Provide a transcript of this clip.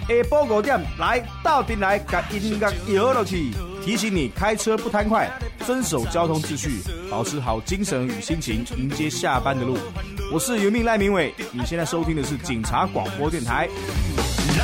晡5点来到店来，把音乐摇落去，提醒你开车不贪快，遵守交通秩序，保持好精神与心情，迎接下班的路。我是尤命赖明伟，你现在收听的是警察广播电台。